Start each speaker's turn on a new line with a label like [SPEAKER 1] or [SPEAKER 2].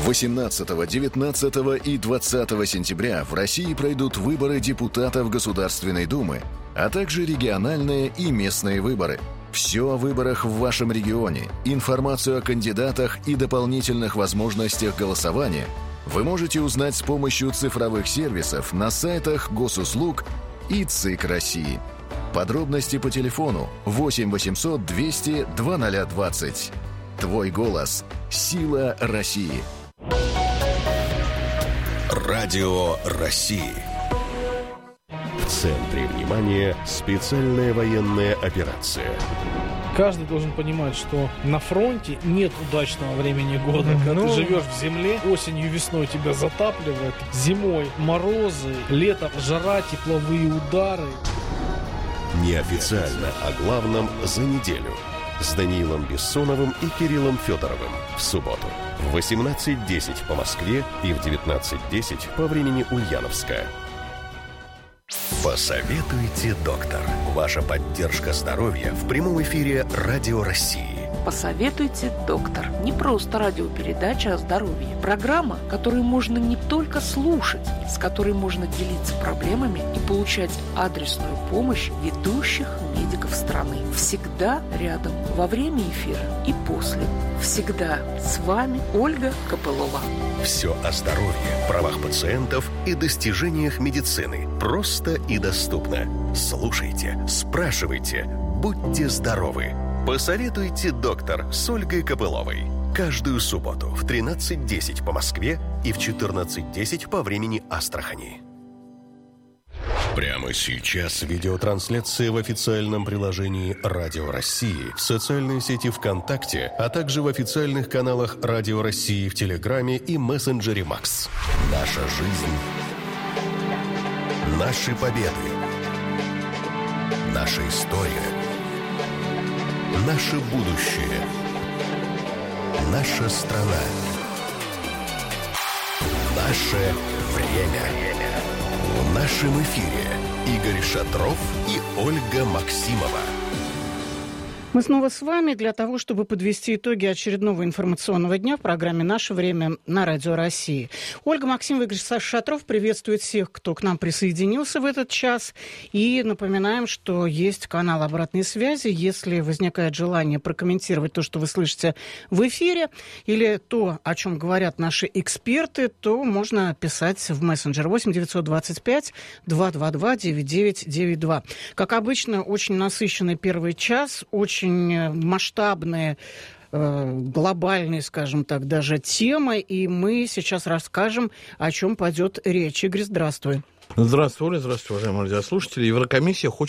[SPEAKER 1] 18, 19 и 20 сентября в России пройдут выборы депутатов Государственной Думы, а также региональные и местные выборы. Все о выборах в вашем регионе, информацию о кандидатах и дополнительных возможностях голосования вы можете узнать с помощью цифровых сервисов на сайтах Госуслуг и ЦИК России. Подробности по телефону 8 800 200 2020. Твой голос – сила России.
[SPEAKER 2] Радио России. В центре внимания специальная военная операция.
[SPEAKER 3] Каждый должен понимать, что на фронте нет удачного времени года. Когда ты живешь в земле, осенью и весной тебя затапливает, зимой морозы, летом жара, тепловые удары.
[SPEAKER 2] Неофициально о главном за неделю. С Даниилом Бессоновым и Кириллом Федоровым в субботу в 18:10 по Москве и в 19:10 по времени Ульяновска. Посоветуйте, доктор. Ваша поддержка здоровья в прямом эфире Радио России.
[SPEAKER 4] Посоветуйте, доктор. Не просто радиопередача о здоровье. Программа, которую можно не только слушать, с которой можно делиться проблемами и получать адресную помощь ведущих медиков страны. Всегда рядом, во время эфира и после. Всегда с вами Ольга Копылова.
[SPEAKER 2] Все о здоровье, правах пациентов и достижениях медицины. Просто и доступно. Слушайте, спрашивайте, будьте здоровы. Посоветуйте, доктор, с Ольгой Копыловой. Каждую субботу в 13:10 по Москве и в 14:10 по времени Астрахани. Прямо сейчас видеотрансляция в официальном приложении Радио России, в социальной сети ВКонтакте, а также в официальных каналах Радио России в Телеграме и мессенджере Макс. Наша жизнь. Наши победы. Наша история. Наше будущее. Наша страна. Наше время. В нашем эфире Игорь Шатров и Ольга Максимова.
[SPEAKER 5] Мы снова с вами для того, чтобы подвести итоги очередного информационного дня в программе «Наше время» на Радио России. Ольга Максимова и Игорь Шатров приветствуют всех, кто к нам присоединился в этот час. И напоминаем, что есть канал обратной связи. Если возникает желание прокомментировать то, что вы слышите в эфире, или то, о чем говорят наши эксперты, то можно писать в мессенджер 8 925 222 9992. Как обычно, очень насыщенный первый час, очень масштабные, глобальные, скажем так, даже темы. И мы сейчас расскажем, о чем пойдет речь. Игорь, здравствуй.
[SPEAKER 3] Здравствуй, Оля, здравствуйте, уважаемые радиослушатели. Еврокомиссия хочет